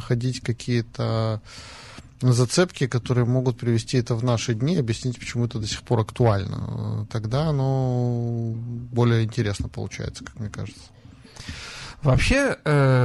находить какие-то зацепки, которые могут привести это в наши дни, объяснить, почему это до сих пор актуально. Тогда оно более интересно получается, как мне кажется. Вообще,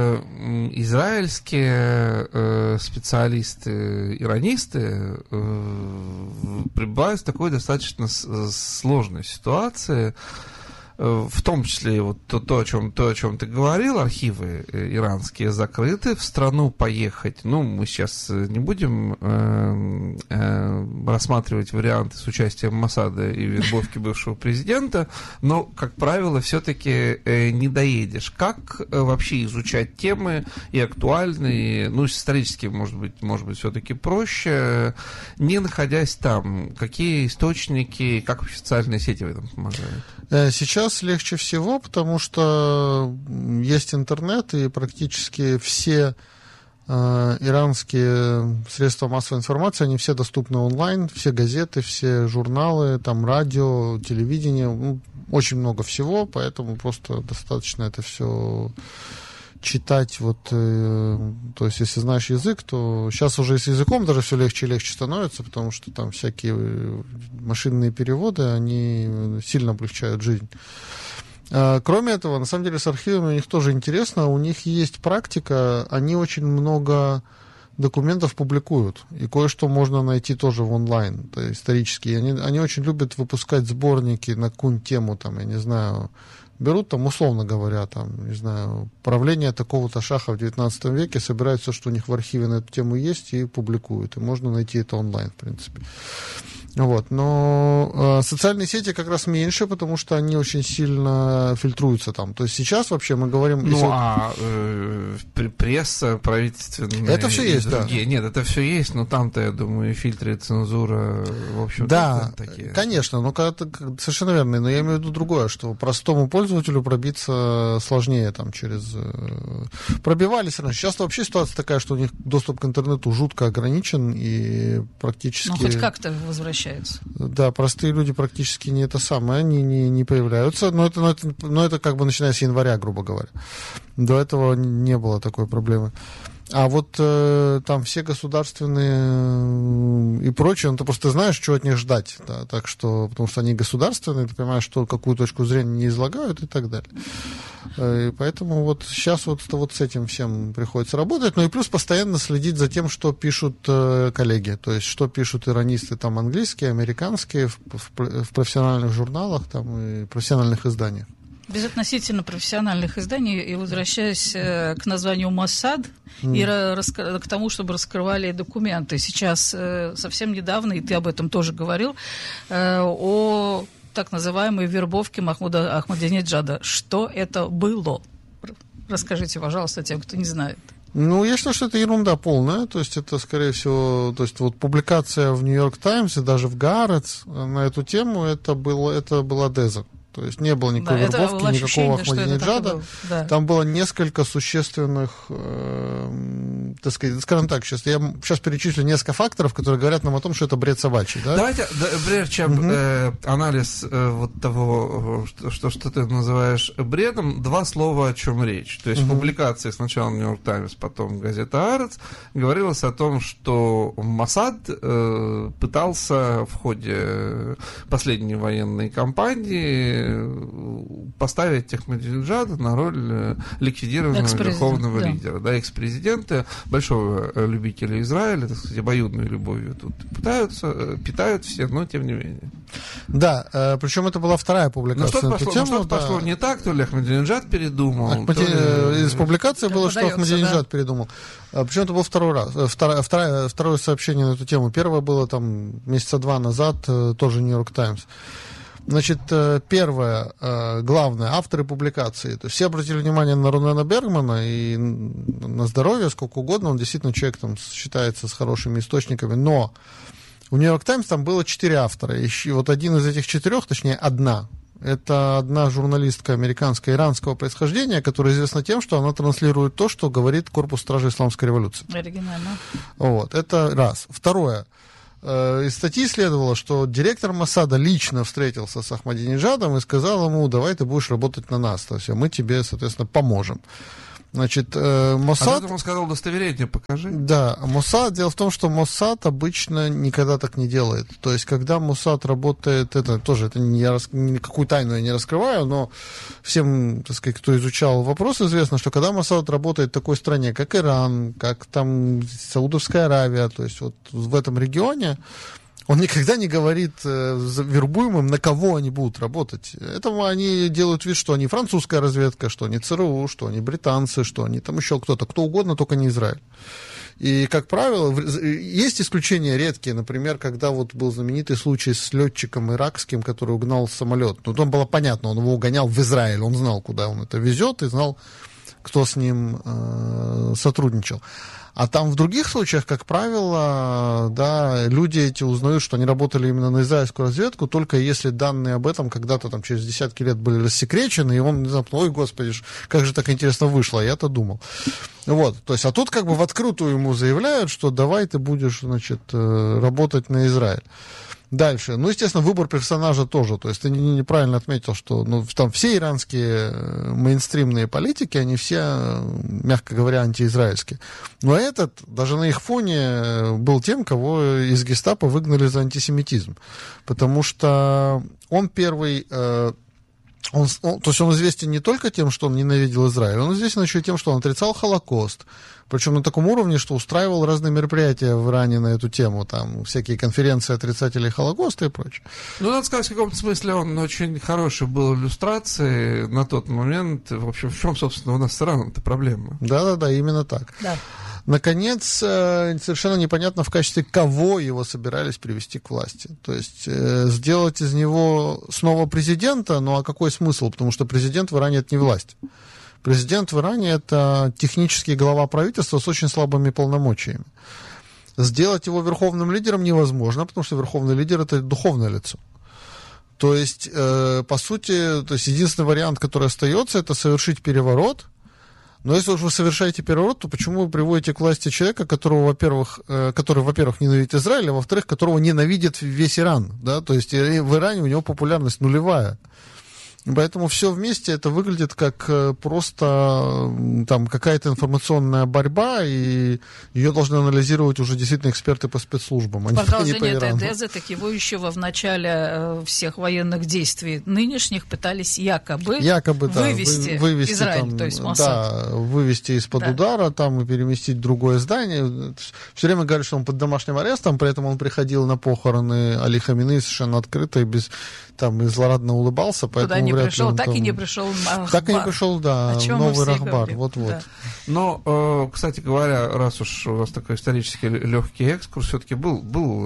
израильские специалисты, иронисты пребывают в такой достаточно сложной ситуации, в том числе вот то, о чем ты говорил, архивы иранские закрыты, в страну поехать, мы сейчас не будем рассматривать варианты с участием Моссада и вербовки бывшего президента, но, как правило, все-таки не доедешь. Как вообще изучать темы и актуальные, исторически, может быть, все-таки проще, не находясь там? Какие источники, как социальные сети в этом помогают? Сейчас легче всего, потому что есть интернет, и практически все иранские средства массовой информации, они все доступны онлайн, все газеты, все журналы, там радио, телевидение, очень много всего, поэтому просто достаточно это все читать, то есть если знаешь язык, то сейчас уже с языком даже все легче и легче становится, потому что там всякие машинные переводы, они сильно облегчают жизнь. Кроме этого, на самом деле, с архивами у них тоже интересно, у них есть практика, они очень много документов публикуют, и кое-что можно найти тоже в онлайн, то есть исторические. Они очень любят выпускать сборники на какую-нибудь тему, я не знаю, берут условно говоря, не знаю, правление такого-то шаха в 19 веке, собирают все, что у них в архиве на эту тему есть, и публикуют. И можно найти это онлайн, в принципе. Но социальные сети как раз меньше, потому что они очень сильно фильтруются там. То есть сейчас вообще мы говорим... Пресса правительственная... Это все есть, другие. Да. Нет, это все есть, но там-то, я думаю, фильтры, цензура, в общем-то, да, такие. конечно, совершенно верно. Но я имею в виду другое, что простому пользователю пробиться сложнее через... Пробивались раньше. Сейчас вообще ситуация такая, что у них доступ к интернету жутко ограничен и практически... хоть как-то возвращается. Да, простые люди практически не не появляются, но это как бы начиная с января, грубо говоря. До этого не было такой проблемы. А там все государственные и прочее, ты просто знаешь, что от них ждать. Да, потому что они государственные, ты понимаешь, какую точку зрения не излагают и так далее. И поэтому сейчас с этим всем приходится работать. Ну и плюс постоянно следить за тем, что пишут коллеги. То есть, что пишут иранисты английские, американские, в профессиональных журналах и профессиональных изданиях. Безотносительно профессиональных изданий, и возвращаясь к названию Моссад и к тому, чтобы раскрывали документы. Сейчас совсем недавно, и ты об этом тоже говорил, о так называемой вербовке Махмуда Ахмадинеджада. Что это было? Расскажите, пожалуйста, тем, кто не знает. Я считаю, что это ерунда полная. То есть это, скорее всего, публикация в Нью-Йорк Таймс и даже в Гаарец на эту тему, это была деза. То есть не было никакой вербовки, никакого Ахмадинеджада. Да. Там было несколько существенных, скажем так, сейчас перечислю несколько факторов, которые говорят нам о том, что это бред собачий. Да? Давайте, прежде чем анализ того, что ты называешь бредом, два слова, о чем речь. То есть в публикации сначала Нью-Йорк Таймс, потом газета Аарец, говорилось о том, что Моссад пытался в ходе последней военной кампании поставить Ахмадинеджада на роль ликвидированного верховного лидера, экс-президента, большого любителя Израиля, так сказать, обоюдной любовью тут питают все, но тем не менее. Да, причем это была вторая публикация на эту тему. Что-то пошло не так, то ли Ахмадинеджад передумал. Из публикации было, что Ахмадинеджад передумал. Причем это был второе сообщение на эту тему. Первое было месяца 2 назад, тоже Нью-Йорк Таймс. Значит, первое, главное, авторы публикации. То есть все обратили внимание на Рунена Бергмана и на здоровье, сколько угодно. Он действительно человек считается с хорошими источниками. Но у Нью-Йорк Таймс там было 4 автора. И один из этих 4, точнее, одна. Это одна журналистка американская иранского происхождения, которая известна тем, что она транслирует то, что говорит Корпус Стражей Исламской революции. Оригинально. Это раз. Второе. Из статьи следовало, что директор Моссада лично встретился с Ахмадинеджадом и сказал ему: давай ты будешь работать на нас, то есть мы тебе, соответственно, поможем. Значит, Моссад... он сказал, удостоверение покажи. Да, Моссад, дело в том, что Моссад обычно никогда так не делает. То есть, когда Моссад работает, это никакую тайну я не раскрываю, но всем, так сказать, кто изучал вопрос, известно, что когда Моссад работает в такой стране, как Иран, как там Саудовская Аравия, то есть вот в этом регионе, он никогда не говорит вербуемым, на кого они будут работать. Этому они делают вид, что они французская разведка, что они ЦРУ, что они британцы, что они там еще кто-то, кто угодно, только не Израиль. И, как правило, есть исключения редкие. Например, когда вот был знаменитый случай с летчиком иракским, который угнал самолет. Ну, там было понятно, он его угонял в Израиль, он знал, куда он это везет, и знал, кто с ним сотрудничал. А там в других случаях, как правило, да, люди эти узнают, что они работали именно на израильскую разведку, только если данные об этом когда-то там через десятки лет были рассекречены, и он, не знаю, ой, господи, как же так интересно вышло, я-то думал. Вот, то есть, а тут как бы в открытую ему заявляют, что давай ты будешь, значит, работать на Израиль. Дальше. Ну, естественно, выбор персонажа тоже. То есть ты неправильно отметил, что там все иранские мейнстримные политики, они все, мягко говоря, антиизраильские. Но этот, даже на их фоне, был тем, кого из гестапо выгнали за антисемитизм. Потому что он первый... то есть он известен не только тем, что он ненавидел Израиль, он известен еще и тем, что он отрицал Холокост. Причем на таком уровне, что устраивал разные мероприятия в Иране на эту тему, там всякие конференции отрицателей Холокоста и прочее. Ну, надо сказать, в каком-то смысле он очень хороший был в иллюстрации на тот момент. В общем, в чем, собственно, у нас с Ираном-то проблема? Да, именно так. Да. Наконец, совершенно непонятно, в качестве кого его собирались привести к власти. То есть сделать из него снова президента, ну а какой смысл? Потому что президент в Иране — это не власть. Президент в Иране — это технический глава правительства с очень слабыми полномочиями. Сделать его верховным лидером невозможно, потому что верховный лидер — это духовное лицо. То есть, по сути, единственный вариант, который остается, это совершить переворот. Но если уж вы совершаете переворот, то почему вы приводите к власти человека, который, во-первых, ненавидит Израиль, а во-вторых, которого ненавидит весь Иран? Да? То есть в Иране у него популярность нулевая. Поэтому все вместе это выглядит как просто там какая-то информационная борьба, и ее должны анализировать уже действительно эксперты по спецслужбам, а не по Ирану. Продолжение этой теzy, так его еще в начале всех военных действий нынешних пытались якобы вывести Израиль, там, то есть Моссад. Да, вывести из-под удара там, и переместить в другое здание. Все время говорят, что он под домашним арестом, при этом он приходил на похороны Али Хаминеи совершенно открыто и и злорадно улыбался, поэтому не пришел, так и не пришел Рахбар. Так и не пришел, да, новый Рахбар, вот-вот. Да. Но, кстати говоря, раз уж у вас такой исторический легкий экскурс, все-таки был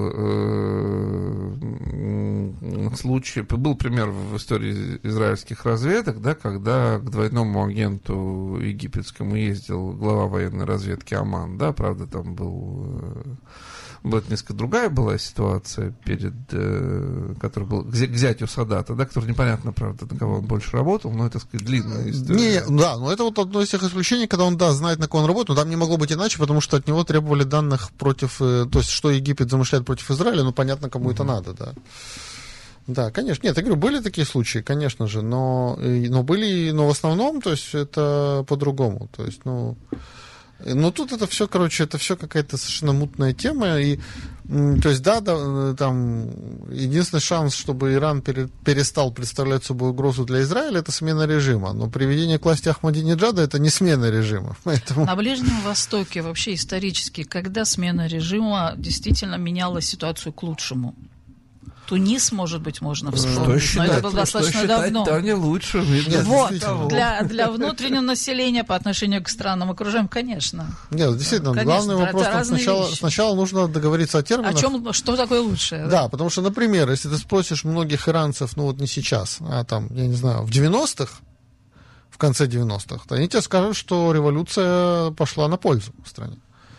случай, был пример в истории израильских разведок, да, когда к двойному агенту египетскому ездил глава военной разведки Аман, да, правда, там несколько другая была ситуация, которая была к зятю Садата, да, который непонятно, правда, на кого он больше работал, но это, так сказать, длинная история. Но это вот одно из тех исключений, когда он, знает, на кого он работает, но там не могло быть иначе, потому что от него требовали данных против, то есть, что Египет замышляет против Израиля, понятно, кому это надо, да. Да, конечно. Нет, я говорю, были такие случаи, конечно же, но в основном, то есть, это по-другому, то есть, Но тут это все, это все какая-то совершенно мутная тема. И, то есть, там единственный шанс, чтобы Иран перестал представлять собой угрозу для Израиля, это смена режима. Но приведение к власти Ахмадинеджада — это не смена режима. Поэтому... На Ближнем Востоке вообще исторически, когда смена режима действительно меняла ситуацию к лучшему? Тунис, может быть, можно вспомнить, но это было достаточно давно. Да, не лучше. Вот, для внутреннего населения по отношению к странам окружающим, конечно. Нет, действительно, главный вопрос, сначала нужно договориться о терминах. Что такое лучшее? Да, потому что, например, если ты спросишь многих иранцев, не сейчас, а там, я не знаю, в 90-х, в конце 90-х, то они тебе скажут, что революция пошла на пользу в стране.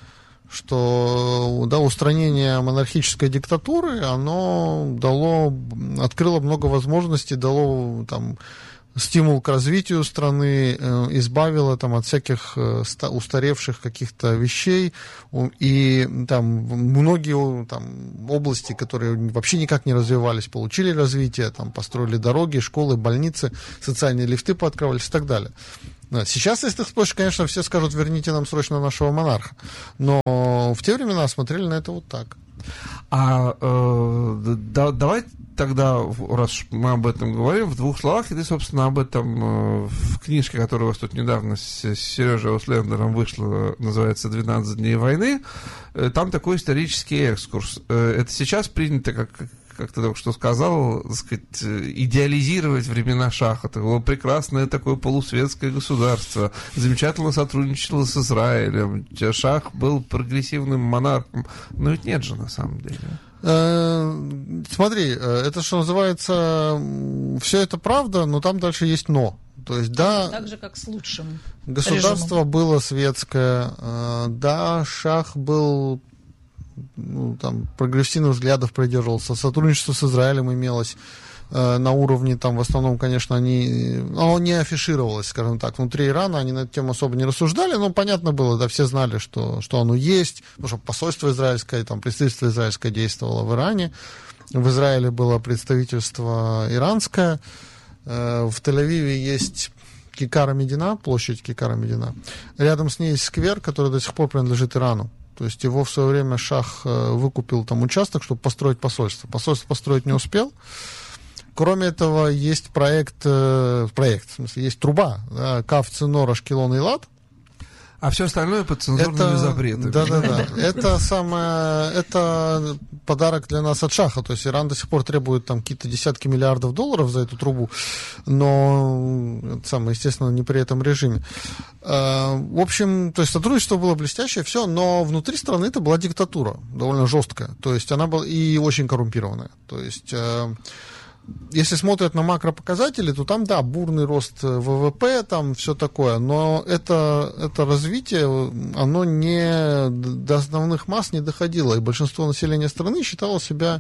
Что устранение монархической диктатуры, оно открыло много возможностей, дало стимул к развитию страны, избавило от всяких устаревших каких-то вещей, и многие области, которые вообще никак не развивались, получили развитие, построили дороги, школы, больницы, социальные лифты пооткрывались и так далее. Да, сейчас, если ты спросишь, конечно, все скажут, верните нам срочно нашего монарха. Но в те времена смотрели на это вот так. Давай тогда, раз мы об этом говорим, в двух словах, и ты, собственно, об этом в книжке, которая у вас тут недавно с Сережей Ауслендером вышла, называется «12 дней войны», там такой исторический экскурс. Это сейчас принято, как ты только что сказал, так сказать, идеализировать времена Шаха. Это было прекрасное такое полусветское государство, замечательно сотрудничало с Израилем, Шах был прогрессивным монархом. Но ведь нет же на самом деле. Смотри, это, что называется, все это правда, но там дальше есть «но». То есть, да, так же, как с лучшим государство режимом. было светское, да, Шах был, там, прогрессивных взглядов придерживался, сотрудничество с Израилем имелось на уровне, там, в основном, конечно, оно не афишировалось, скажем так, внутри Ирана, они на эту тему особо не рассуждали, но понятно было, да, все знали, что оно есть, потому что посольство израильское, там, представительство израильское действовало в Иране, в Израиле было представительство иранское, в Тель-Авиве есть Кикара Медина, площадь Кикара Медина, рядом с ней есть сквер, который до сих пор принадлежит Ирану. То есть его в свое время Шах выкупил там участок, чтобы построить посольство. Посольство построить не успел. Кроме этого, есть проект, в смысле, есть труба, да, Кав, Цинор, Ашкелон и Илат. А все остальное под цензурными запретами. Да. Это подарок для нас от Шаха. То есть Иран до сих пор требует там какие-то десятки миллиардов долларов за эту трубу, но, естественно, не при этом режиме. В общем, то есть сотрудничество было блестящее, все, но внутри страны это была диктатура, довольно жесткая. То есть она была и очень коррумпированная. То есть если смотрят на макропоказатели, то там, да, бурный рост ВВП, там все такое, но это развитие, оно до основных масс не доходило, и большинство населения страны чувствовало себя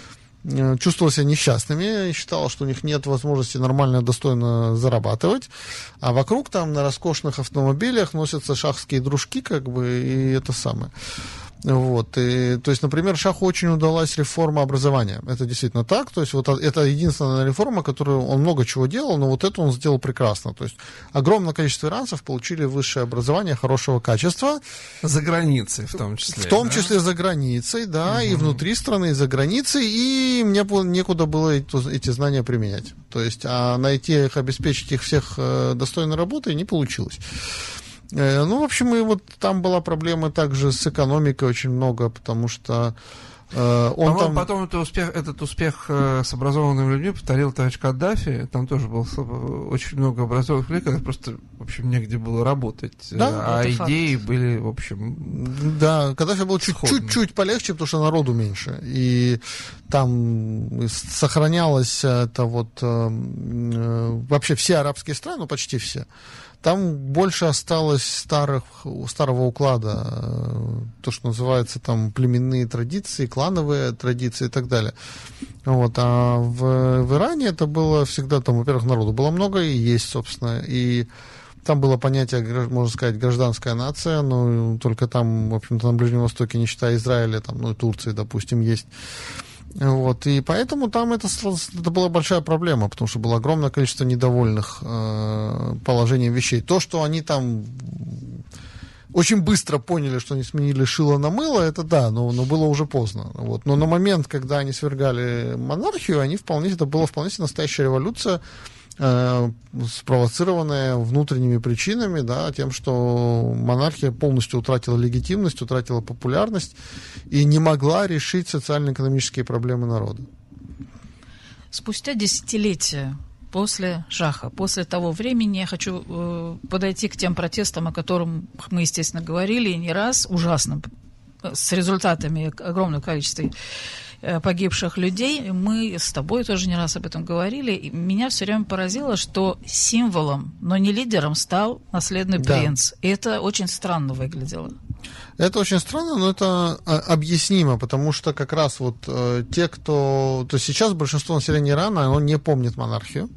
несчастными, считало, что у них нет возможности нормально, достойно зарабатывать, а вокруг там на роскошных автомобилях носятся шахские дружки, и это самое. Вот, то есть, например, Шаху очень удалась реформа образования. Это действительно так. То есть, вот это единственная реформа, которую он много чего делал, но вот это он сделал прекрасно. То есть, огромное количество иранцев получили высшее образование хорошего качества. За границей, в том числе. В том числе за границей, да, и внутри страны, и за границей, и мне некуда было эти знания применять. То есть, а найти их, обеспечить их всех достойной работой не получилось. В общем, и вот там была проблема также с экономикой очень много, потому что Потом этот успех с образованными людьми повторил товарищ Каддафи. Там тоже было очень много образованных людей, когда просто, в общем, негде было работать. Да, идеи были, в общем... Да, Каддафи был чуть-чуть полегче, потому что народу меньше. И там сохранялось это вообще все арабские страны, почти все. Там больше осталось старого уклада, то, что называется там племенные традиции, клановые традиции и так далее. Вот. А в Иране это было всегда, там, во-первых, народу было много, и есть, собственно, и там было понятие, можно сказать, гражданская нация, но только там, в общем-то, на Ближнем Востоке, не считая Израиля, там, и Турции, допустим, есть. Вот, и поэтому там это была большая проблема, потому что было огромное количество недовольных положением вещей. То, что они там очень быстро поняли, что они сменили шило на мыло, это да, но было уже поздно. Вот. Но на момент, когда они свергали монархию, это была вполне себе настоящая революция, спровоцированная внутренними причинами, да, тем, что монархия полностью утратила легитимность, утратила популярность и не могла решить социально-экономические проблемы народа. Спустя десятилетия после Шаха, после того времени, я хочу подойти к тем протестам, о которых мы, естественно, говорили и не раз, ужасным, с результатами огромного количества погибших людей. Мы с тобой тоже не раз об этом говорили. И меня все время поразило, что символом, но не лидером, стал наследный принц. И это очень странно выглядело. Это очень странно, но это объяснимо, потому что как раз вот те, кто... То есть сейчас большинство населения Ирана, оно не помнит монархию.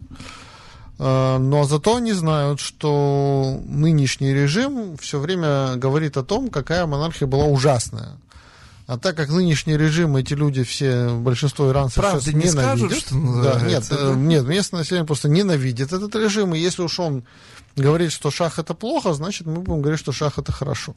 Но зато они знают, что нынешний режим все время говорит о том, какая монархия была ужасная. А так как нынешний режим, эти люди все, большинство иранцев правда сейчас не ненавидят. скажут, что называется, да, нет, местное население просто ненавидит этот режим, и если уж он говорит, что шах это плохо, значит, мы будем говорить, что шах это хорошо.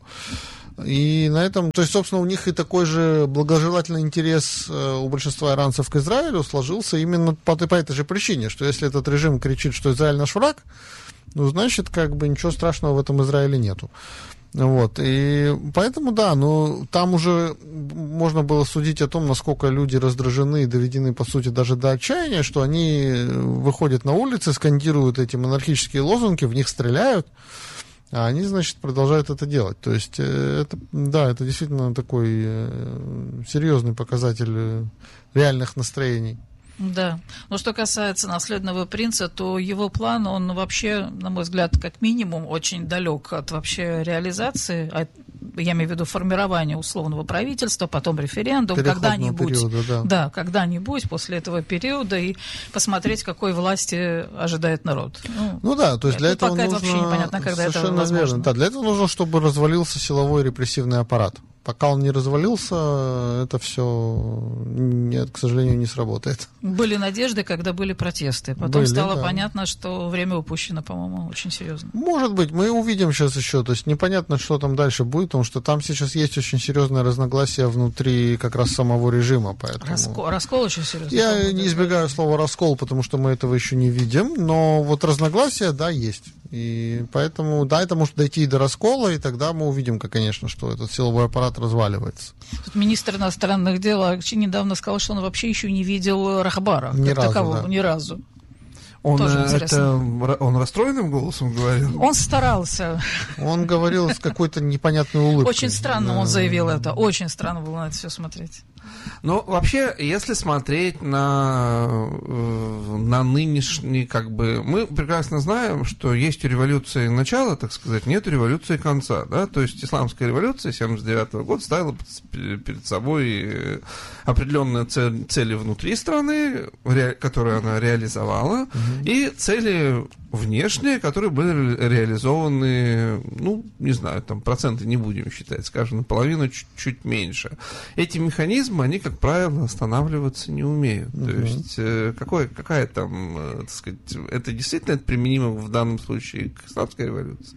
И на этом, то есть, собственно, у них и такой же благожелательный интерес у большинства иранцев к Израилю сложился именно по этой же причине, что если этот режим кричит, что Израиль наш враг, ну, значит, как бы ничего страшного в этом Израиле нету. Вот, и поэтому, да, но там уже можно было судить о том, насколько люди раздражены и доведены, по сути, даже до отчаяния, что они выходят на улицы, скандируют эти монархические лозунги, в них стреляют, а они, значит, продолжают это делать. То есть, это, да, это действительно такой серьезный показатель реальных настроений. Да. Но что касается наследного принца, то его план, он вообще, на мой взгляд, как минимум, очень далек от вообще реализации, я имею в виду формирование условного правительства, потом референдум, когда-нибудь, периода, да, когда-нибудь после этого периода и посмотреть, какой власти ожидает народ. Ну да, то есть для этого пока нужно... это вообще непонятно, когда это возможно. Верно. Да, для этого нужно, чтобы развалился силовой репрессивный аппарат. Пока он не развалился, это все, нет, к сожалению, не сработает. Были надежды, когда были протесты. Потом стало понятно, что время упущено, по-моему, очень серьезно. Может быть, мы увидим сейчас еще. То есть непонятно, что там дальше будет, потому что там сейчас есть очень серьезное разногласие внутри как раз самого режима. Поэтому... Раскол очень серьезный. Я не избегаю слова раскол, потому что мы этого еще не видим. Но вот разногласия, да, есть. И поэтому, да, это может дойти и до раскола, и тогда мы увидим, конечно, что этот силовой аппарат разваливается. Тут министр иностранных дел недавно сказал, что он вообще еще не видел Рахбара. Ни разу. Он расстроенным голосом говорил? Он старался. Он говорил с какой-то непонятной улыбкой. Очень странно он заявил это. Очень странно было на это все смотреть. Ну, вообще, если смотреть на нынешний, как бы... Мы прекрасно знаем, что есть у революции начало, так сказать, нет у революции конца, да? То есть исламская революция 1979 года ставила перед собой определенные цели внутри страны, которые она реализовала, и цели внешние, которые были реализованы, ну, не знаю, там проценты не будем считать, скажем, наполовину, чуть меньше. Эти механизмы, они, как правило, останавливаться не умеют. То есть, какая там, так сказать, это действительно применимо в данном случае к исламской революции?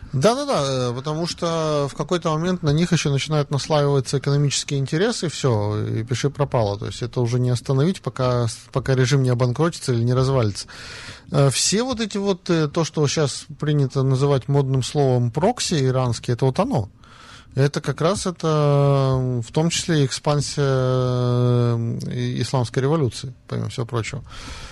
Да, потому что в какой-то момент на них еще начинают наслаиваться экономические интересы, и все, и пиши пропало. То есть это уже не остановить, пока режим не обанкротится или не развалится. Все вот эти вот, то, что сейчас принято называть модным словом прокси иранские, это вот оно. Это как раз это в том числе экспансия исламской революции, помимо всего прочего.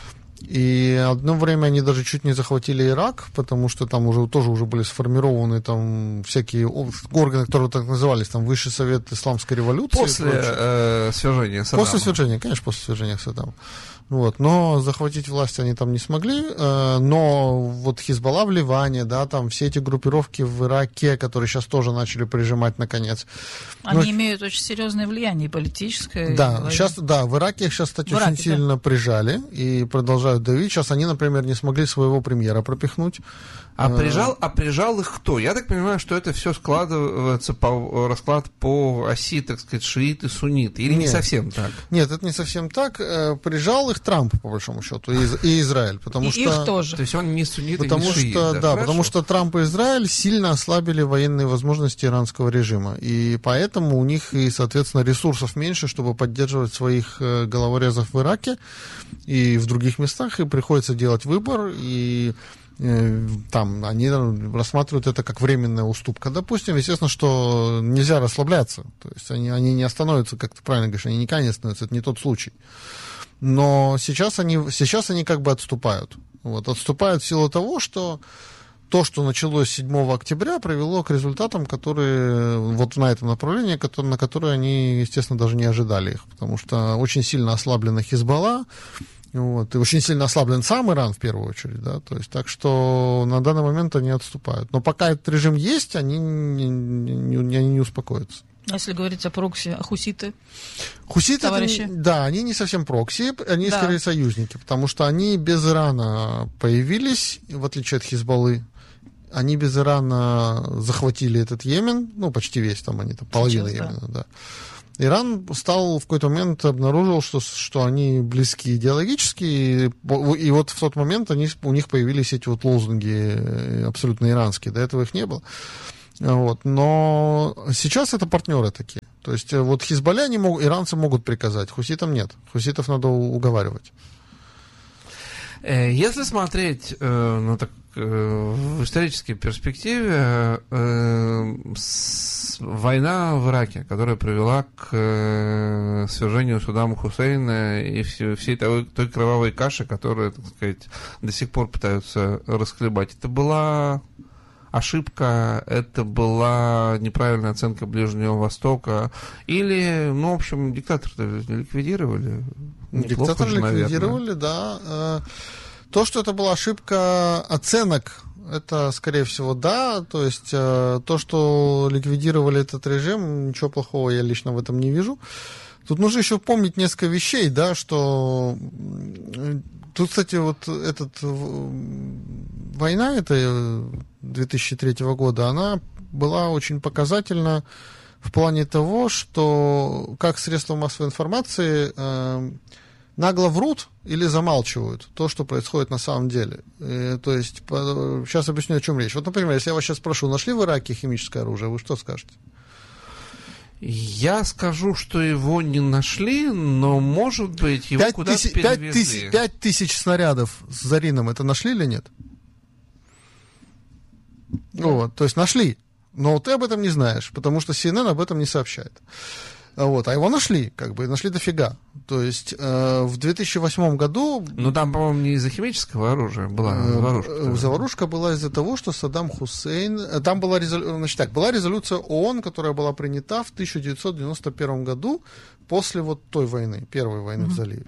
И одно время они даже чуть не захватили Ирак, потому что там уже были сформированы там всякие органы, которые так назывались, там Высший совет исламской революции. После свержения Саддама. После свержения, конечно, после свержения Саддама. Вот, но захватить власть они там не смогли, но вот Хизбалла в Ливане, да, там все эти группировки в Ираке, которые сейчас тоже начали прижимать наконец. Они имеют очень серьезное влияние политическое. Да, сейчас, да, в Ираке их сейчас, кстати, очень сильно прижали и продолжают давить. Сейчас они, например, не смогли своего премьера пропихнуть. А прижал их кто? Я так понимаю, что это все складывается по расклад по оси, так сказать, шииты, сунниты. Или не совсем так? Нет, это не совсем так. Прижал их Трамп, по большому счету, и Израиль. Потому что, их тоже. То есть он не суннит, потому не шиит. Да, потому что Трамп и Израиль сильно ослабили военные возможности иранского режима. И поэтому у них, и, соответственно, ресурсов меньше, чтобы поддерживать своих головорезов в Ираке и в других местах. И приходится делать выбор, и там они рассматривают это как временная уступка. Допустим, естественно, что нельзя расслабляться. То есть они не остановятся, как ты правильно говоришь, они никогда не остановятся, это не тот случай. Но сейчас они как бы отступают. Вот, отступают в силу того, что то, что началось 7 октября, привело к результатам, которые вот на этом направлении, на которые они, естественно, даже не ожидали их. Потому что очень сильно ослаблена Хизбалла, вот, и очень сильно ослаблен сам Иран в первую очередь, да, то есть так что на данный момент они отступают. Но пока этот режим есть, они не успокоятся. Если говорить о прокси, а хуситы? Хуситы, они не совсем прокси, они скорее союзники, потому что они без Ирана появились, в отличие от Хизбаллы. они без Ирана захватили этот Йемен, ну, почти весь, там они, там, половина Йемена, да. Иран стал в какой-то момент, обнаружил, что они близки идеологически, и вот в тот момент у них появились эти вот лозунги абсолютно иранские, до этого их не было. Вот. Но сейчас это партнеры такие. То есть вот Хизбалля иранцы могут приказать, хуситам нет. Хуситов надо уговаривать. Если смотреть в исторической перспективе, война в Ираке, которая привела к свержению Саддама Хусейна и всей той кровавой каши, которую, так сказать, до сих пор пытаются расхлебать, это была ошибка, это была неправильная оценка Ближнего Востока, или, ну, в общем, диктатора ликвидировали? Диктатора ликвидировали, да. То, что это была ошибка оценок, это, скорее всего, да. То есть то, что ликвидировали этот режим, ничего плохого я лично в этом не вижу. Тут нужно еще помнить несколько вещей, да, что... Тут, кстати, вот война эта 2003 года, она была очень показательна в плане того, что как средства массовой информации нагло врут или замалчивают то, что происходит на самом деле. То есть, сейчас объясню, о чем речь. Вот, например, если я вас сейчас спрошу, нашли в Ираке химическое оружие, вы что скажете? Я скажу, что его не нашли, но, может быть, его куда-то перевезли. 5000 снарядов с Зарином это нашли или нет? Да. Вот, то есть нашли, но ты об этом не знаешь, потому что CNN об этом не сообщает. Вот, а его нашли, нашли дофига. То есть в 2008 году... Ну, там, по-моему, не из-за химического оружия была заварушка. Заварушка была из-за того, что Саддам Хусейн... Там была резолюция ООН, которая была принята в 1991 году после вот той войны, первой войны в заливе.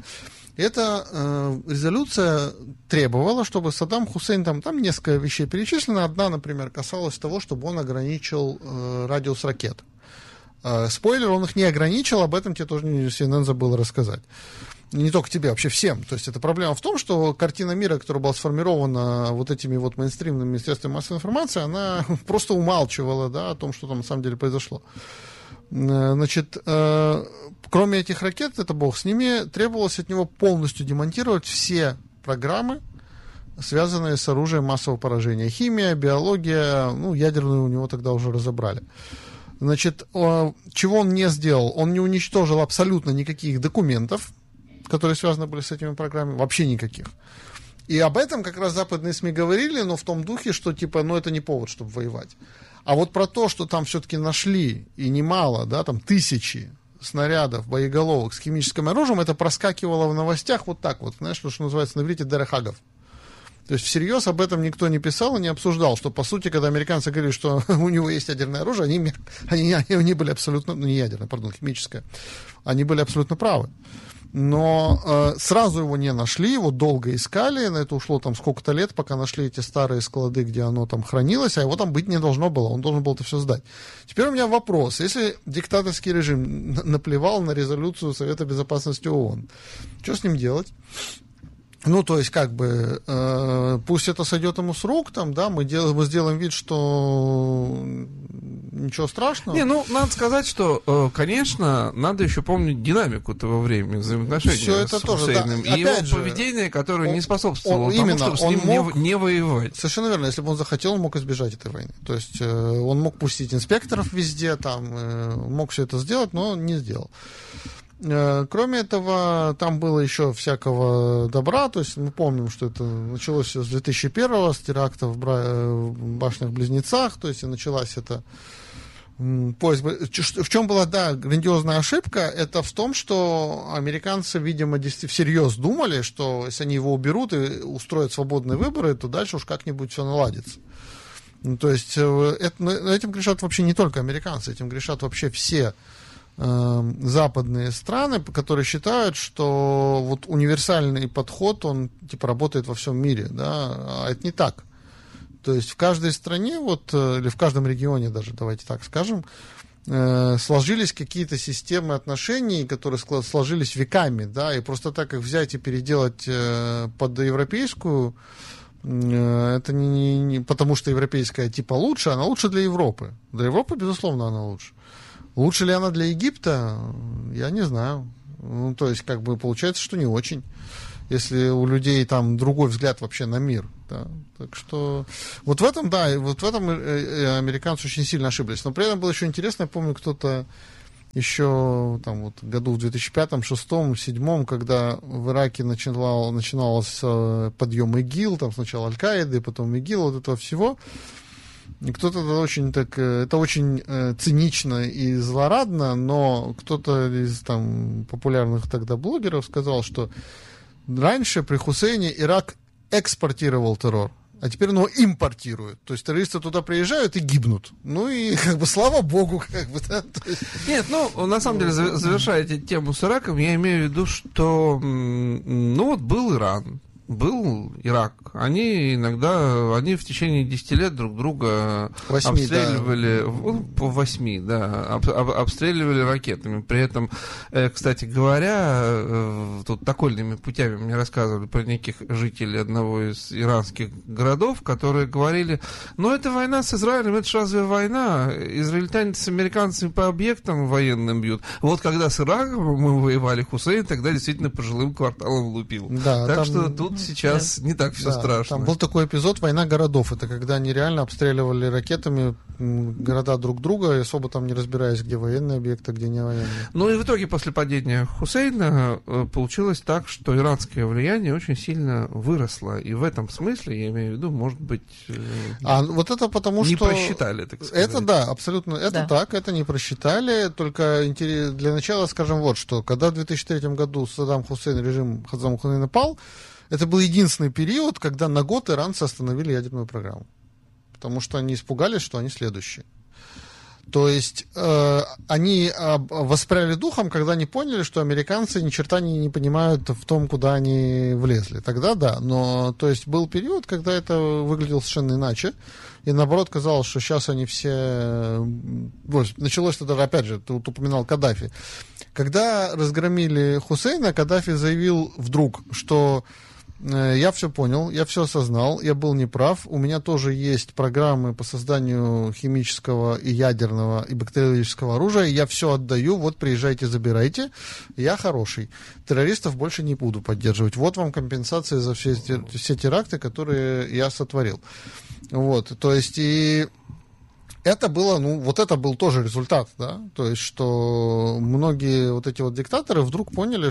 Эта резолюция требовала, чтобы Саддам Хусейн, там несколько вещей перечислено. Одна, например, касалась того, чтобы он ограничил радиус ракет. Спойлер, он их не ограничил, об этом тебе тоже CNN забыл рассказать. Не только тебе, вообще всем. То есть это проблема в том, что картина мира, которая была сформирована вот этими вот мейнстримными средствами массовой информации, она просто умалчивала, да, о том, что там на самом деле произошло. Значит, кроме этих ракет, это бог с ними, требовалось от него полностью демонтировать все программы, связанные с оружием массового поражения. Химия, биология, ядерную у него тогда уже разобрали. Значит, чего он не сделал? Он не уничтожил абсолютно никаких документов, которые связаны были с этими программами, вообще никаких. И об этом как раз западные СМИ говорили, но в том духе, что это не повод, чтобы воевать. А вот про то, что там все-таки нашли, и немало, да, там тысячи снарядов, боеголовок с химическим оружием, это проскакивало в новостях вот так вот, знаешь, что называется на иврите дерехагов. То есть всерьез об этом никто не писал и не обсуждал, что, по сути, когда американцы говорили, что у него есть ядерное оружие, они были абсолютно, не ядерное, химическое, они были абсолютно правы. Но сразу его не нашли, его долго искали, на это ушло там сколько-то лет, пока нашли эти старые склады, где оно там хранилось, а его там быть не должно было, он должен был это все сдать. Теперь у меня вопрос, если диктаторский режим наплевал на резолюцию Совета Безопасности ООН, что с ним делать? То есть, пусть это сойдет ему с рук, мы сделаем вид, что ничего страшного. Надо сказать, что, конечно, надо еще помнить динамику того времени, взаимоотношения все это с тоже, Хусейном, да. и его поведение, которое не способствовало тому, чтобы с ним не воевать. Совершенно верно, если бы он захотел, он мог избежать этой войны. То есть, он мог пустить инспекторов везде, мог все это сделать, но не сделал. Кроме этого, там было еще всякого добра, то есть мы помним, что это началось с 2001-го, с теракта в Башнях-Близнецах, то есть и началась эта поиск. В чем была, грандиозная ошибка, это в том, что американцы, видимо, всерьез думали, что если они его уберут и устроят свободные выборы, то дальше уж как-нибудь все наладится. То есть этим грешат вообще не только американцы, этим грешат вообще все западные страны, которые считают, что вот универсальный подход, он работает во всем мире, да, а это не так. То есть в каждой стране, или в каждом регионе даже, давайте так скажем, сложились какие-то системы отношений, которые сложились веками, да, и просто так их взять и переделать под европейскую Это не потому, что европейская типа лучше, она лучше для Европы. Для Европы, безусловно, она лучше. Лучше ли она для Египта, я не знаю. Ну, то есть, как бы, получается, что не очень. Если у людей там другой взгляд вообще на мир. Да. Так что вот в этом, да, вот в этом американцы очень сильно ошиблись. Но при этом было еще интересно, я помню, кто-то еще там вот году в 2005, 2006, 2007, когда в Ираке начинался подъем ИГИЛ, там сначала Аль-Каиды, потом ИГИЛ, вот этого всего. И кто-то очень так, это очень цинично и злорадно, но кто-то из там популярных тогда блогеров сказал, что раньше при Хусейне Ирак экспортировал террор, а теперь он его импортирует. То есть террористы туда приезжают и гибнут. Ну и как бы слава богу, как бы, да. Нет, ну, на самом деле, завершая тему с Ираком, я имею в виду, что, ну вот был Иран, был Ирак. Они в течение 10 лет друг друга 8, обстреливали, да. По 8, да, обстреливали ракетами. При этом, кстати говоря, тут окольными путями мне рассказывали про неких жителей одного из иранских городов, которые говорили, ну это война с Израилем, это же разве война? Израильтяне с американцами по объектам военным бьют. Вот когда с Ираком мы воевали, Хусейн тогда действительно по жилым кварталам лупил. Да, так там... что тут сейчас не так все страшно. Там был такой эпизод «Война городов». Это когда они реально обстреливали ракетами города друг друга, и особо там не разбираясь, где военные объекты, где не военные. Ну и в итоге после падения Хусейна получилось так, что иранское влияние очень сильно выросло. И в этом смысле, я имею в виду, может быть, вот это потому, не что... просчитали, так сказать. Это да, абсолютно. Это да. Так, это не просчитали. Только для начала скажем вот что. Когда в 2003 году режим Саддама Хусейна пал, это был единственный период, когда на год иранцы остановили ядерную программу. Потому что они испугались, что они следующие. То есть они воспряли духом, когда они поняли, что американцы ни черта не понимают в том, куда они влезли. Тогда да. Но то есть был период, когда это выглядело совершенно иначе. И наоборот казалось, что сейчас они все... Началось тогда, опять же, ты упоминал Каддафи. Когда разгромили Хусейна, Каддафи заявил вдруг, что... Я все понял, я все осознал, я был неправ. У меня тоже есть программы по созданию химического и ядерного и бактериологического оружия. Я все отдаю, вот приезжайте, забирайте. Я хороший. Террористов больше не буду поддерживать. Вот вам компенсация за все теракты, которые я сотворил. Вот, то есть и... Это было, вот это был тоже результат, да, то есть, что многие вот эти вот диктаторы вдруг поняли,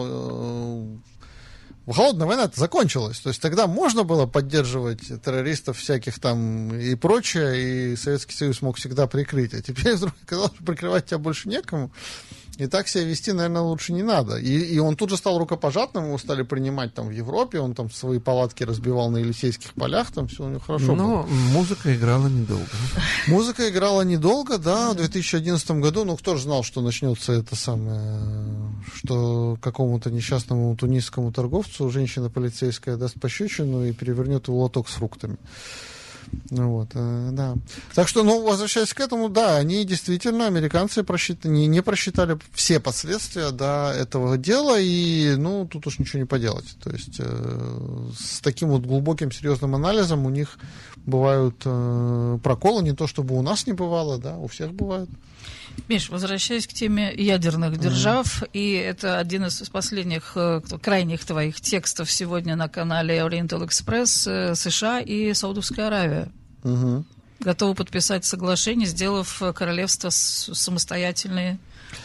что холодная война закончилась, то есть тогда можно было поддерживать террористов всяких там и прочее, и Советский Союз мог всегда прикрыть, а теперь вдруг оказалось, что прикрывать тебя больше некому. И так себя вести, наверное, лучше не надо. И он тут же стал рукопожатным, его стали принимать там в Европе, он там свои палатки разбивал на Елисейских полях, там все у него хорошо было. Музыка играла недолго. Музыка играла недолго, да, в 2011 году, кто же знал, что начнется это самое, что какому-то несчастному тунисскому торговцу женщина полицейская даст пощечину и перевернет его лоток с фруктами. Вот, да. Так что, возвращаясь к этому, да, они действительно, американцы не просчитали все последствия, да, этого дела, и, тут уж ничего не поделать. То есть с таким вот глубоким, серьезным анализом у них бывают проколы, не то чтобы у нас не бывало, да, у всех бывают. Миш, возвращаясь к теме ядерных держав, и это один из последних, крайних твоих текстов сегодня на канале Oriental Express, США и Саудовская Аравия. Готовы подписать соглашение, сделав королевство самостоятельные,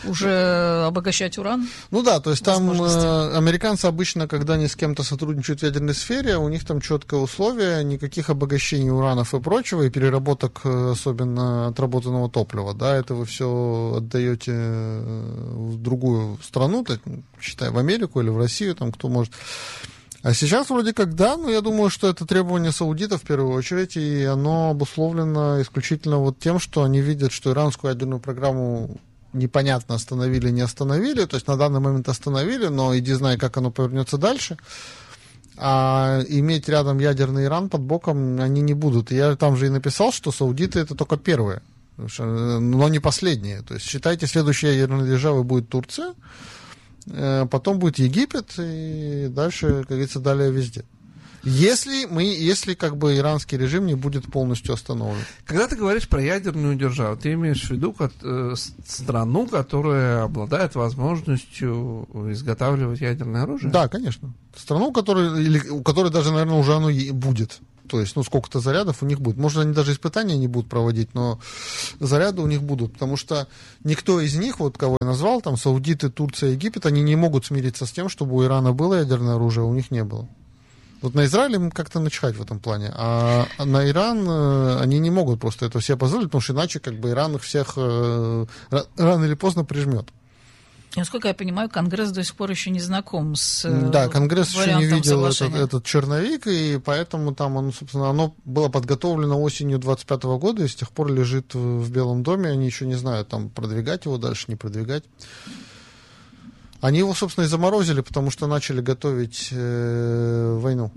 уже обогащать уран? Да, то есть там американцы обычно, когда они с кем-то сотрудничают в ядерной сфере, у них там четкое условие, никаких обогащений уранов и прочего, и переработок, особенно отработанного топлива, да, это вы все отдаете в другую страну, так, считай, в Америку или в Россию, там кто может. А сейчас вроде как да, но я думаю, что это требование саудитов в первую очередь, и оно обусловлено исключительно вот тем, что они видят, что иранскую ядерную программу непонятно остановили, не остановили, то есть на данный момент остановили, но иди знай, как оно повернется дальше. А иметь рядом ядерный Иран под боком они не будут. Я там же и написал, что саудиты это только первые, но не последние. То есть считайте, следующей ядерной державой будет Турция, потом будет Египет, и дальше, как говорится, далее везде. Если как бы иранский режим не будет полностью остановлен. Когда ты говоришь про ядерную державу, ты имеешь в виду страну, которая обладает возможностью изготавливать ядерное оружие? Да, конечно. Страну, у которой даже, наверное, уже оно будет. То есть, сколько-то зарядов у них будет. Может, они даже испытания не будут проводить, но заряды у них будут. Потому что никто из них, вот кого я назвал, там, саудиты, Турция, Египет, они не могут смириться с тем, чтобы у Ирана было ядерное оружие, а у них не было. Вот на Израиль им как-то начхать в этом плане. А на Иран они не могут просто это себе позволить, потому что иначе как бы Иран их всех рано или поздно прижмет. Насколько я понимаю, Конгресс до сих пор еще не знаком с Да, Конгресс еще не видел этот черновик, и поэтому там оно было подготовлено осенью 2025 года, и с тех пор лежит в Белом доме. Они еще не знают, там продвигать его дальше, не продвигать. Они его, собственно, и заморозили, потому что начали готовить войну.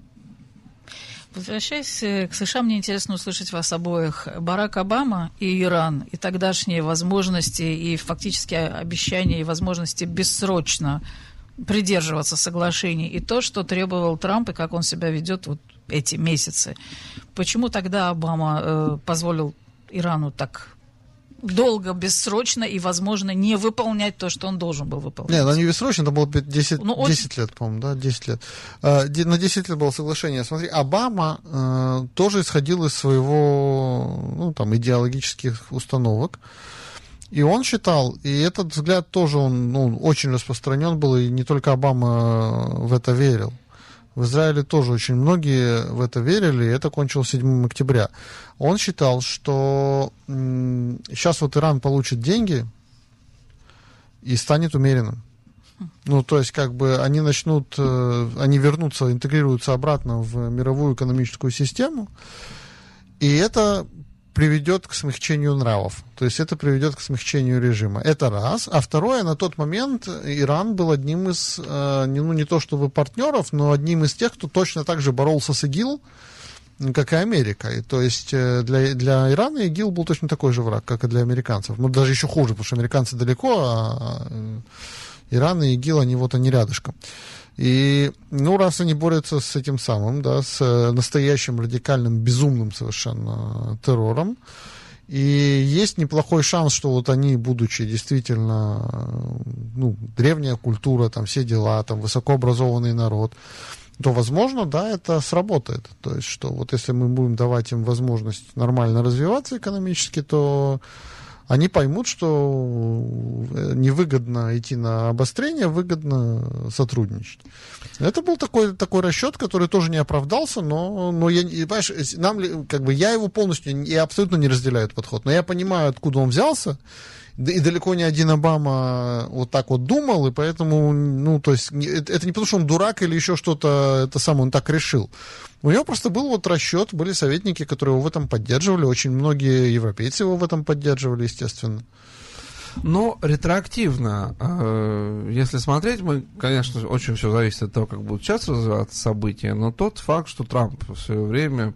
Возвращаясь к США, мне интересно услышать вас обоих. Барак Обама и Иран, и тогдашние возможности, и фактически обещания, и возможности бессрочно придерживаться соглашений, и то, что требовал Трамп, и как он себя ведет вот эти месяцы. Почему тогда Обама позволил Ирану так долго, бессрочно и, возможно, не выполнять то, что он должен был выполнять? Нет, не бессрочно, это было 10 лет, по-моему, да, 10 лет. На 10 лет было соглашение. Смотри, Обама тоже исходил из своего, идеологических установок. И он считал, и этот взгляд тоже, он очень распространен был, и не только Обама в это верил. В Израиле тоже очень многие в это верили, и это кончилось 7 октября. Он считал, что сейчас вот Иран получит деньги и станет умеренным. То есть, как бы они вернутся, интегрируются обратно в мировую экономическую систему, и это приведет к смягчению нравов. То есть это приведет к смягчению режима. Это раз. А второе, на тот момент Иран был одним из, не то чтобы партнеров, но одним из тех, кто точно так же боролся с ИГИЛ, как и Америка. И, то есть для Ирана ИГИЛ был точно такой же враг, как и для американцев. Даже еще хуже, потому что американцы далеко, а Иран и ИГИЛ, они рядышком. И, раз они борются с этим самым, да, с настоящим радикальным, безумным совершенно террором, и есть неплохой шанс, что вот они, будучи действительно, древняя культура, там, все дела, там, высокообразованный народ, то, возможно, да, это сработает. То есть, что вот если мы будем давать им возможность нормально развиваться экономически, то они поймут, что невыгодно идти на обострение, выгодно сотрудничать. Это был такой расчет, который тоже не оправдался, но понимаешь, я его полностью, я абсолютно не разделяю этот подход, но я понимаю, откуда он взялся, и далеко не один Обама вот так вот думал, и поэтому, то есть, это не потому, что он дурак или еще что-то, он так решил. У него просто был вот расчет, были советники, которые его в этом поддерживали, очень многие европейцы его в этом поддерживали, естественно. Но ретроактивно, если смотреть, конечно, очень все зависит от того, как будут сейчас развиваться события, но тот факт, что Трамп в свое время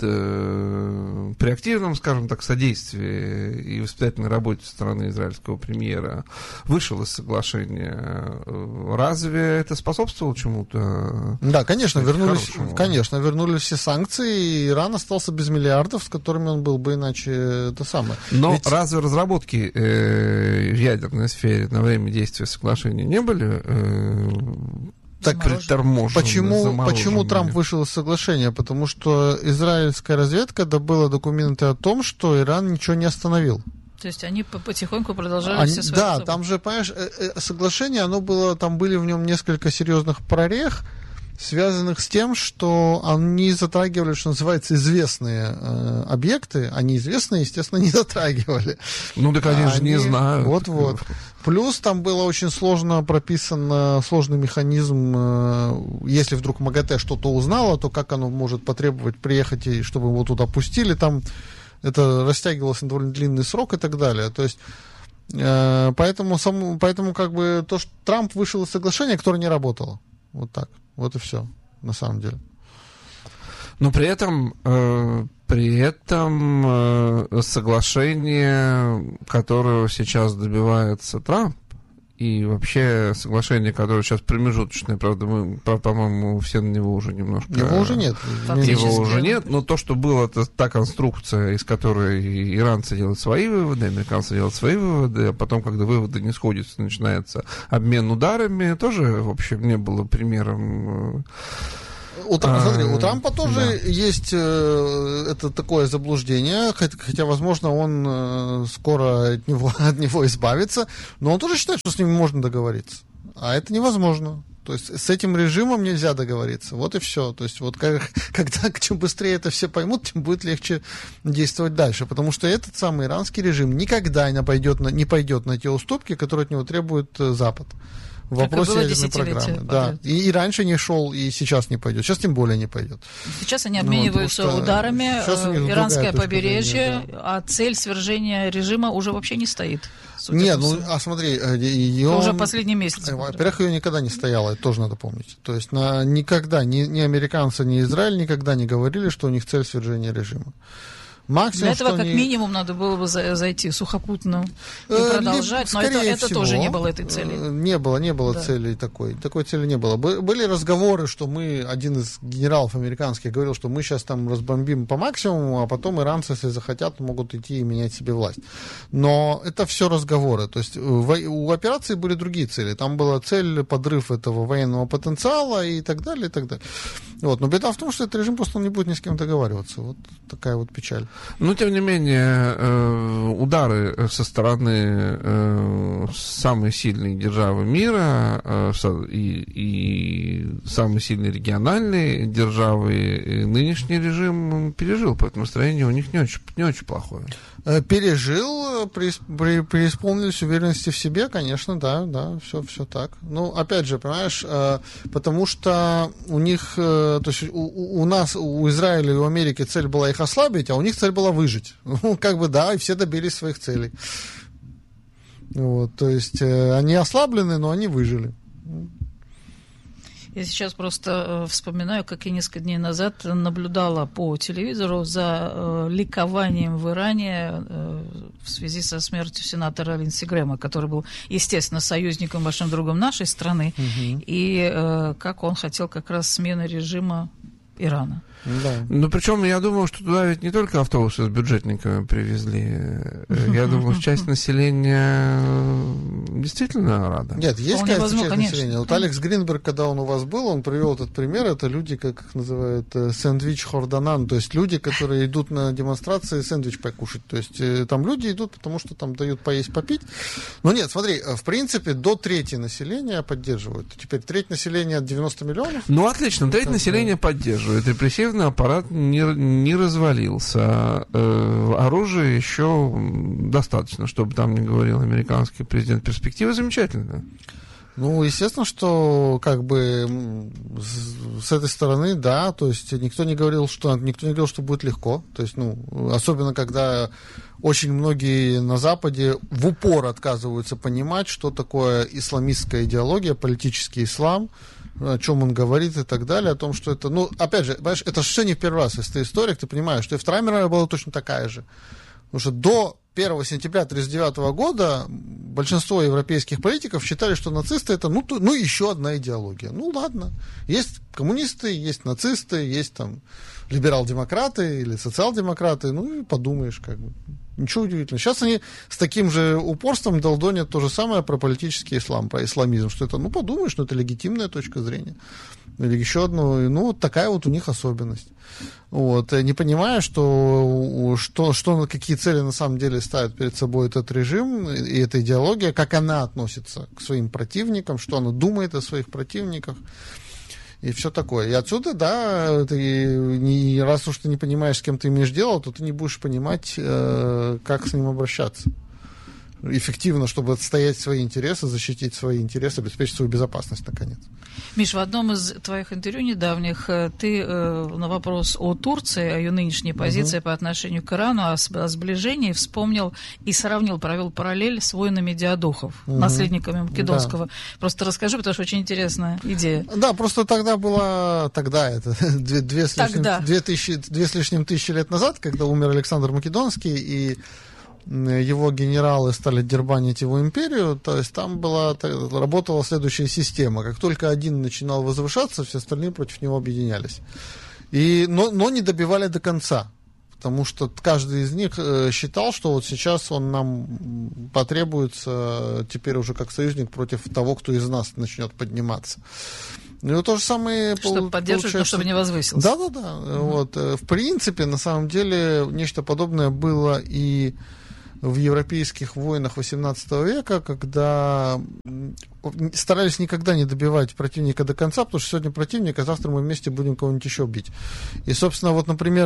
при активном, скажем так, содействии и воспитательной работе со стороны израильского премьера вышел из соглашения, разве это способствовало чему-то? Да, конечно, вернулись все санкции, и Иран остался без миллиардов, с которыми он был бы иначе это самое. Но разве разработки в ядерной сфере на время действия соглашения не были приторможены? Почему Трамп вышел из соглашения? Потому что израильская разведка добыла документы о том, что Иран ничего не остановил. То есть они потихоньку продолжали все свои Да, там же, понимаешь, соглашение, там были в нем несколько серьезных прорех, связанных с тем, что они затрагивали, что называется, известные объекты, а неизвестные, естественно, не затрагивали. Так они же не знают. Вот. Плюс там было очень сложно прописан сложный механизм, если вдруг МАГАТЭ что-то узнало, то как оно может потребовать приехать, и чтобы его туда пустили, там это растягивалось на довольно длинный срок и так далее. То есть поэтому как бы то, что Трамп вышел из соглашения, которое не работало. Вот так. Вот и все, на самом деле. Но при этом соглашение, которого сейчас добивается Трамп, и вообще соглашение, которое сейчас промежуточное, правда, мы, по-моему, все на него уже немножко... Его уже нет. Его уже нет, но то, что было, это та конструкция, из которой иранцы делают свои выводы, американцы делают свои выводы, а потом, когда выводы не сходятся, начинается обмен ударами, тоже, в общем, не было примером... Смотри, у Трампа тоже есть это такое заблуждение, хотя, возможно, он скоро от него избавится, но он тоже считает, что с ним можно договориться. А это невозможно. То есть с этим режимом нельзя договориться. Вот и все. То есть вот когда чем быстрее это все поймут, тем будет легче действовать дальше. Потому что этот самый иранский режим никогда не пойдет на те уступки, которые от него требует Запад. В вопросе ядерной программы. Да. И раньше не шел, и сейчас не пойдет. Сейчас тем более не пойдет. Сейчас они обмениваются ударами, иранское побережье, а цель свержения режима уже вообще не стоит. Нет, смотри, ее... уже последний месяц. Во-первых, ее никогда не стояло, это тоже надо помнить. То есть никогда ни американцы, ни Израиль никогда не говорили, что у них цель свержения режима. Максимум, для этого как минимум надо было бы зайти сухопутно и продолжать, но это тоже не было этой цели. Не было цели такой. Такой цели не было. Были разговоры, что один из генералов американских говорил, что мы сейчас там разбомбим по максимуму, а потом иранцы, если захотят, могут идти и менять себе власть. Но это все разговоры. То есть у операции были другие цели. Там была цель подрыв этого военного потенциала и так далее, и так далее. Вот. Но беда в том, что этот режим просто не будет ни с кем договариваться. Вот такая вот печаль. Но, тем не менее, удары со стороны самой сильной державы мира и самой сильной региональной державы нынешний режим пережил, поэтому настроение у них не очень плохое. Пережил, преисполнились уверенности в себе, конечно, да, все так. Ну, опять же, понимаешь, потому что у них, то есть у нас, у Израиля и у Америки цель была их ослабить, а у них цель была выжить. Ну, и все добились своих целей. Вот, то есть они ослаблены, но они выжили. Я сейчас просто вспоминаю, как я несколько дней назад наблюдала по телевизору за ликованием в Иране в связи со смертью сенатора Линдси Грэма, который был, естественно, союзником, большим другом нашей страны, и как он хотел как раз смены режима Ирана. Да. Ну, причем, я думаю, что туда ведь не только автобусы с бюджетниками привезли. Я думаю, часть населения действительно рада. Нет, есть, часть населения. Вот Алекс Гринберг, когда он у вас был, он привел этот пример. Это люди, как их называют, сэндвич хорданан. То есть люди, которые идут на демонстрации сэндвич покушать. То есть там люди идут, потому что там дают поесть, попить. Но нет, смотри, в принципе, до трети населения поддерживают. Теперь треть населения от 90 миллионов. Ну, отлично, треть населения поддерживает. Репрессивный аппарат не развалился. Оружия еще достаточно, чтобы там не говорил американский президент. Перспектива замечательная. Ну, естественно, что как бы с этой стороны, да, то есть никто не говорил, что будет легко. То есть, особенно когда очень многие на Западе в упор отказываются понимать, что такое исламистская идеология, политический ислам, о чем он говорит и так далее, о том, что это, опять же, понимаешь, это же все не в первый раз. Если ты историк, ты понимаешь, что и Вторая мировая была точно такая же. Потому что до 1 сентября 1939 года большинство европейских политиков считали, что нацисты это, еще одна идеология. Ну, ладно. Есть коммунисты, есть нацисты, есть там либерал-демократы или социал-демократы. Ну, и подумаешь, как бы. Ничего удивительного. Сейчас они с таким же упорством долдонят то же самое про политический ислам, про исламизм, что это, подумаешь, это легитимная точка зрения. Или еще одну, вот такая вот у них особенность. Вот, не понимая, что какие цели на самом деле ставит перед собой этот режим и эта идеология, как она относится к своим противникам, что она думает о своих противниках. И все такое. И отсюда, да, раз уж ты не понимаешь, с кем ты имеешь дело, то ты не будешь понимать, как с ним обращаться. Эффективно, чтобы отстоять свои интересы, защитить свои интересы, обеспечить свою безопасность, наконец. Миш, в одном из твоих интервью недавних ты на вопрос о Турции, о ее нынешней позиции по отношению к Ирану, о сближении вспомнил и сравнил, провел параллель с воинами Диадохов, наследниками Македонского. Да. Просто расскажи, потому что очень интересная идея. Да, просто тогда это две с лишним тысячи лет назад, когда умер Александр Македонский, и его генералы стали дербанить его империю, то есть там работала следующая система. Как только один начинал возвышаться, все остальные против него объединялись. Но не добивали до конца. Потому что каждый из них считал, что вот сейчас он нам потребуется теперь уже как союзник против того, кто из нас начнет подниматься. Ну, и то же самое... Чтобы поддерживать, но чтобы не возвысился. Да. Вот. В принципе, на самом деле, нечто подобное было и в европейских войнах XVIII века, когда старались никогда не добивать противника до конца, потому что сегодня противник, а завтра мы вместе будем кого-нибудь еще бить. И, собственно, вот, например,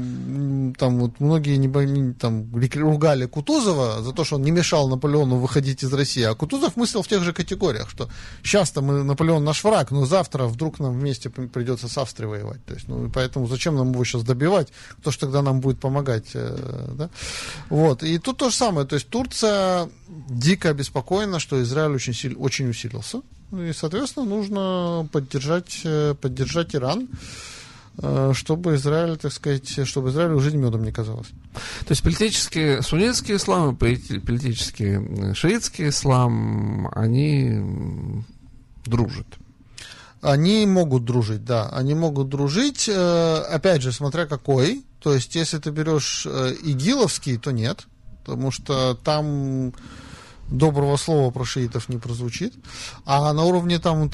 там вот многие там ругали Кутузова за то, что он не мешал Наполеону выходить из России, а Кутузов мыслил в тех же категориях, что сейчас-то Наполеон наш враг, но завтра вдруг нам вместе придется с Австрией воевать. То есть, и поэтому зачем нам его сейчас добивать, кто ж тогда нам будет помогать, да? Вот. И тут то же самое, то есть Турция дико обеспокоена, что Израиль очень усилился, и, соответственно, нужно поддержать Иран, чтобы Израиль, так сказать, чтобы Израилю жизнь медом не казалась. То есть политический суннитский ислам и политический шиитский ислам, они дружат? Они могут дружить, да, они могут дружить, опять же, смотря какой, то есть, если ты берешь игиловский, то нет, потому что там доброго слова про шиитов не прозвучит. А на уровне там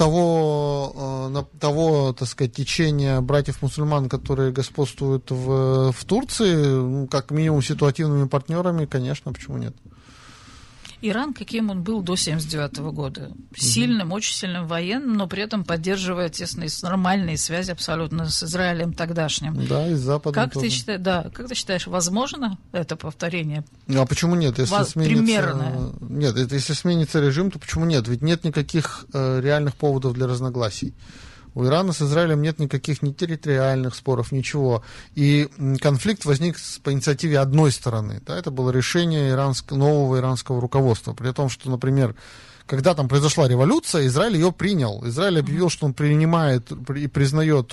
того, так сказать, течения братьев-мусульман, которые господствуют в Турции, как минимум ситуативными партнерами, конечно, почему нет? Иран, каким он был до 1979 года. Сильным, очень сильным военным, но при этом поддерживая тесные, нормальные связи абсолютно с Израилем тогдашним. Да, и с Западом тоже. Как ты считаешь, возможно это повторение? А почему нет? Если примерное. Нет, если сменится режим, то почему нет? Ведь нет никаких реальных поводов для разногласий. У Ирана с Израилем нет никаких ни территориальных споров, ничего. И конфликт возник по инициативе одной стороны. Да, это было решение нового иранского руководства. При том, что, например, когда там произошла революция, Израиль ее принял. Израиль объявил, что он принимает и признает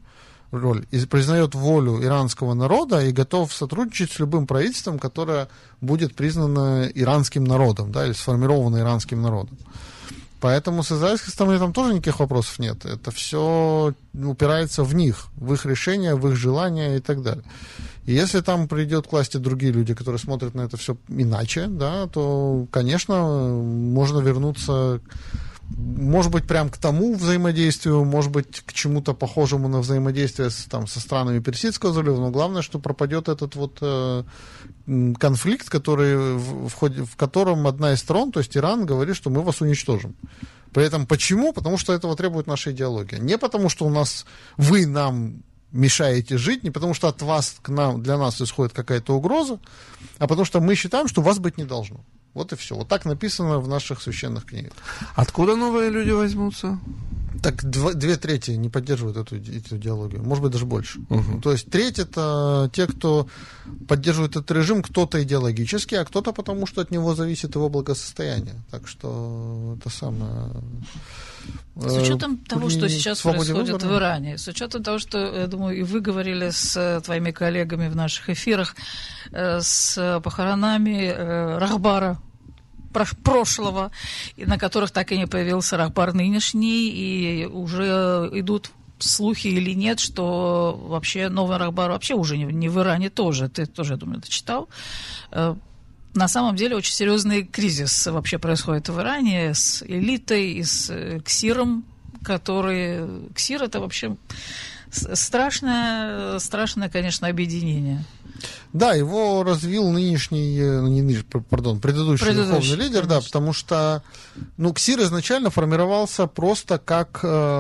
и признает волю иранского народа и готов сотрудничать с любым правительством, которое будет признано иранским народом, да, или сформировано иранским народом. Поэтому с израильской стороны там тоже никаких вопросов нет. Это все упирается в них, в их решения, в их желания и так далее. И если там придет к власти другие люди, которые смотрят на это все иначе, да, то, конечно, можно вернуться, может быть, прям к тому взаимодействию, может быть, к чему-то похожему на взаимодействие со странами Персидского залива, но главное, что пропадет этот вот конфликт, в котором одна из сторон, то есть Иран, говорит, что мы вас уничтожим. При этом почему? Потому что этого требует наша идеология. Не потому, что вы нам мешаете жить, не потому, что от вас для нас исходит какая-то угроза, а потому что мы считаем, что вас быть не должно. Вот и все. Вот так написано в наших священных книгах. Откуда новые люди возьмутся? Так 2/3 не поддерживают эту идеологию. Может быть, даже больше. Угу. То есть 1/3 это те, кто поддерживает этот режим, кто-то идеологически, а кто-то потому, что от него зависит его благосостояние. Так что это самое... С учетом того, что сейчас происходит в Иране, с учетом того, что, я думаю, и вы говорили с твоими коллегами в наших эфирах, с похоронами Рахбара прошлого, на которых так и не появился Рахбар нынешний, и уже идут слухи или нет, что вообще новый Рахбар вообще уже не в Иране тоже. Ты тоже, я думаю, это читал. На самом деле очень серьезный кризис вообще происходит в Иране с элитой и с ксиром, Ксир — это вообще страшное, предыдущий духовный лидер, конечно. Да, потому что Ксир изначально формировался просто как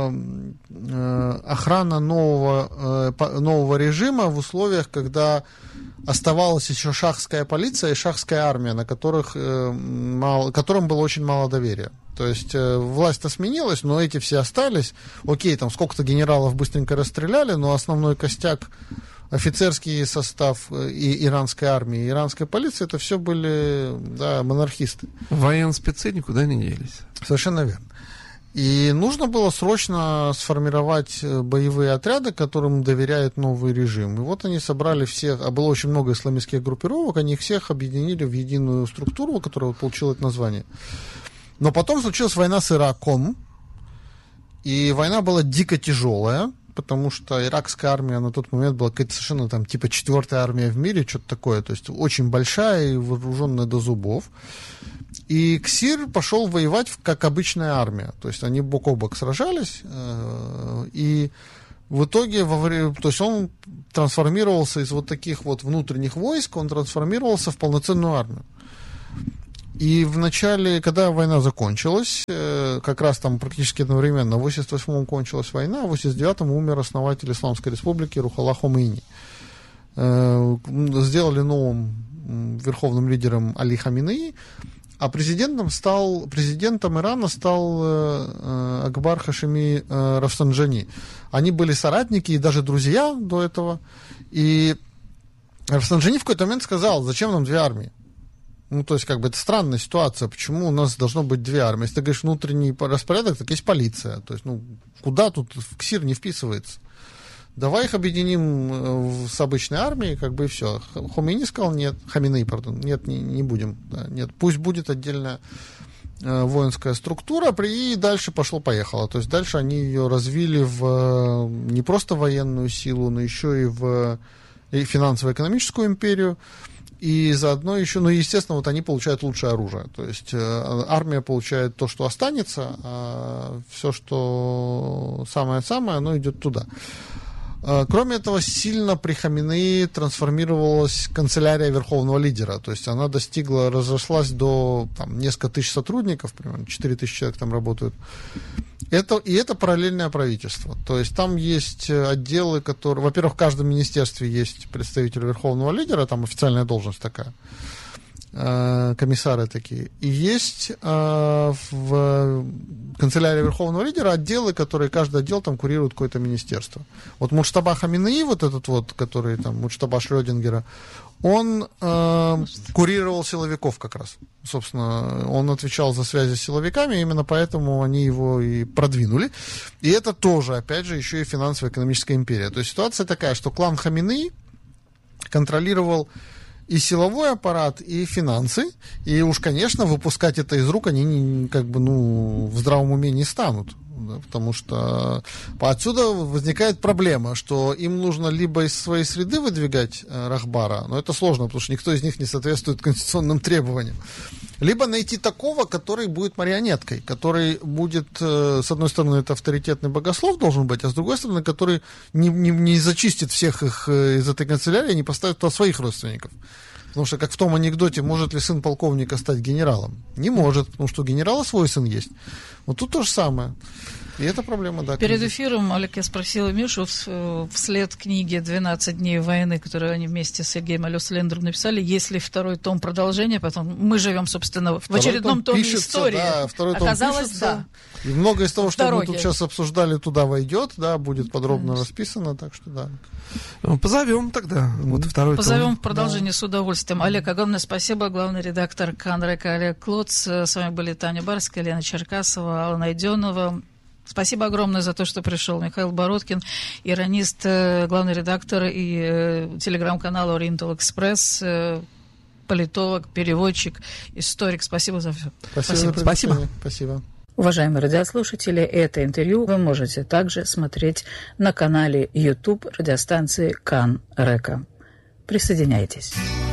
охрана нового режима в условиях, когда оставалась еще шахская полиция и шахская армия, которым было очень мало доверия. То есть власть-то сменилась, но эти все остались. Окей, там сколько-то генералов быстренько расстреляли, но основной костяк, офицерский состав и иранской армии, и иранской полиции, это все были, да, монархисты. Военспецы никуда не делись. Совершенно верно. И нужно было срочно сформировать боевые отряды, которым доверяет новый режим. И вот они собрали всех, а было очень много исламистских группировок, они их всех объединили в единую структуру, которая получила это название. Но потом случилась война с Ираком, и война была дико тяжелая, потому что иракская армия на тот момент была какая-то совершенно там типа 4-я армия в мире, что-то такое, то есть очень большая и вооруженная до зубов. И КСИР пошел воевать как обычная армия, то есть они бок о бок сражались, и в итоге, то есть он трансформировался из вот таких вот внутренних войск, он трансформировался в полноценную армию. И в начале, когда война закончилась, как раз там практически одновременно, в 88-м кончилась война, а в 89-м умер основатель Исламской Республики Рухалла Хомейни. Сделали новым верховным лидером Али Хаминеи, а президентом Ирана стал Акбар Хашеми Рафсанджани. Они были соратники и даже друзья до этого. И Рафсанджани в какой-то момент сказал, зачем нам 2 армии? Ну, то есть, как бы, это странная ситуация. Почему у нас должно быть 2 армии? Если ты говоришь внутренний распорядок, так есть полиция. То есть, ну, куда тут в КСИР не вписывается? Давай их объединим с обычной армией, как бы, и все. Хомейни сказал, нет. Хаминеи, пардон. Нет, не будем. Да, нет, пусть будет отдельная воинская структура, и дальше пошло-поехало. То есть, дальше они ее развили в не просто военную силу, но еще и в финансово-экономическую империю. И заодно еще, ну, естественно, вот они получают лучшее оружие. То есть армия получает то, что останется, а все, что самое-самое, оно идет туда. Кроме этого, сильно при Хаминеи трансформировалась канцелярия верховного лидера. То есть она разрослась до там, несколько тысяч сотрудников, примерно 4000 человек там работают. Это параллельное правительство. То есть там есть отделы, которые... Во-первых, в каждом министерстве есть представитель верховного лидера, там официальная должность такая, комиссары такие. И есть в канцелярии верховного лидера отделы, которые каждый отдел там курирует какое-то министерство. Вот Муджтаба Хаминеи, вот этот вот, который там, Муджтаба Шрёдингера, он курировал силовиков как раз. Собственно, он отвечал за связи с силовиками, именно поэтому они его и продвинули. И это тоже, опять же, еще и финансово-экономическая империя. То есть ситуация такая, что клан Хаминеи контролировал и силовой аппарат, и финансы. И уж, конечно, выпускать это из рук они как бы, ну, в здравом уме не станут. Да, потому что отсюда возникает проблема, что им нужно либо из своей среды выдвигать рахбара, но это сложно, потому что никто из них не соответствует конституционным требованиям, либо найти такого, который будет марионеткой, который будет, с одной стороны, это авторитетный богослов должен быть, а с другой стороны, который не зачистит всех их из этой канцелярии и не поставит туда своих родственников. Потому что, как в том анекдоте, может ли сын полковника стать генералом? Не может, потому что у генерала свой сын есть. Вот тут то же самое. И это проблема, да. Перед эфиром, Олег, я спросила Мишу, вслед книги «12 дней войны», которую они вместе с Сергеем Алёс-Лендером написали, есть ли 2-й том продолжения? Потом мы живем, собственно, в очередном томе пишется, истории. Да, 2-й том оказалось, пишется. Да. И многое из того, что мы тут сейчас обсуждали, туда войдет, да, будет подробно расписано, так что да. Позовем тогда. Вот 2-й Позовем том. в продолжение, да. С удовольствием. Олег, огромное спасибо. Главный редактор КАН-РЕК Олег Клоц. С вами были Таня Барская, Лена Черкасова, Алла Найденова. Спасибо огромное за то, что пришел Михаил Бородкин, иронист, главный редактор и телеграм-канала Oriental Express, политолог, переводчик, историк. Спасибо за все. Спасибо. Спасибо. Уважаемые радиослушатели, это интервью вы можете также смотреть на канале YouTube радиостанции КАН-РЕК. Присоединяйтесь.